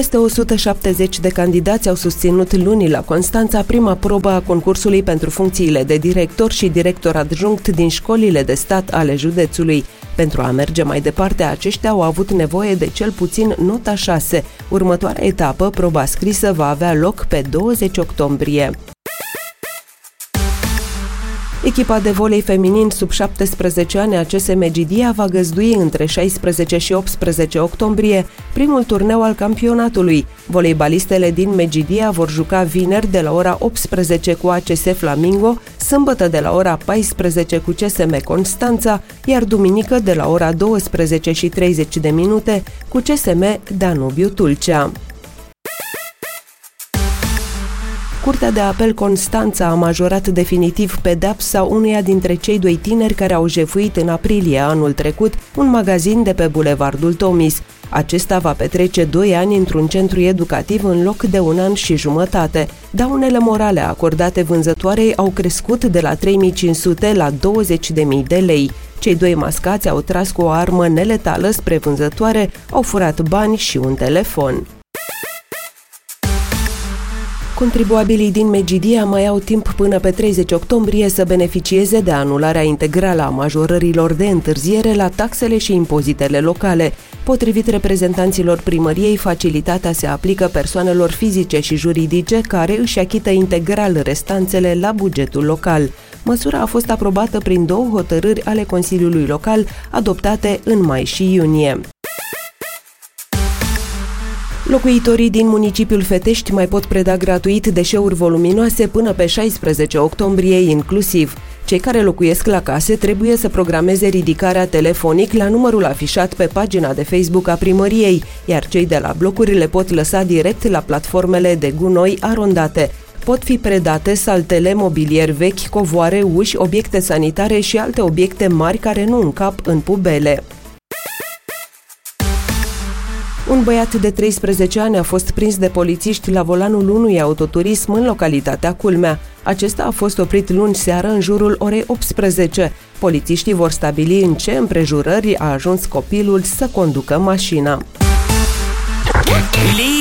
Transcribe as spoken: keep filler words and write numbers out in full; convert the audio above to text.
Peste o sută șaptezeci de candidați au susținut luni la Constanța prima probă a concursului pentru funcțiile de director și director adjunct din școlile de stat ale județului. Pentru a merge mai departe, aceștia au avut nevoie de cel puțin nota șase. Următoarea etapă, proba scrisă, va avea loc pe douăzeci octombrie. Echipa de volei feminin sub șaptesprezece ani a C S Megidia va găzdui între șaisprezece și optsprezece octombrie primul turneu al campionatului. Voleibalistele din Megidia vor juca vineri de la ora optsprezece cu A C S Flamingo, sâmbătă de la ora paisprezece cu C S M Constanța, iar duminică de la ora douăsprezece și treizeci de minute cu C S M Danubiu Tulcea. Curtea de apel Constanța a majorat definitiv pedeapsa unuia dintre cei doi tineri care au jefuit în aprilie anul trecut un magazin de pe Bulevardul Tomis. Acesta va petrece doi ani într-un centru educativ în loc de un an și jumătate. Daunele morale acordate vânzătoarei au crescut de la trei mii cinci sute la douăzeci de mii de lei. Cei doi mascați au tras cu o armă neletală spre vânzătoare, au furat bani și un telefon. Contribuabilii din Megidia mai au timp până pe treizeci octombrie să beneficieze de anularea integrală a majorărilor de întârziere la taxele și impozitele locale. Potrivit reprezentanților primăriei, facilitatea se aplică persoanelor fizice și juridice care își achită integral restanțele la bugetul local. Măsura a fost aprobată prin două hotărâri ale Consiliului Local, adoptate în mai și iunie. Locuitorii din municipiul Fetești mai pot preda gratuit deșeuri voluminoase până pe șaisprezece octombrie inclusiv. Cei care locuiesc la case trebuie să programeze ridicarea telefonic la numărul afișat pe pagina de Facebook a primăriei, iar cei de la blocuri le pot lăsa direct la platformele de gunoi arondate. Pot fi predate saltele, mobilier vechi, covoare, uși, obiecte sanitare și alte obiecte mari care nu încap în pubele. Un băiat de treisprezece ani a fost prins de polițiști la volanul unui autoturism în localitatea Culmea. Acesta a fost oprit luni seară în jurul orei optsprezece. Polițiștii vor stabili în ce împrejurări a ajuns copilul să conducă mașina.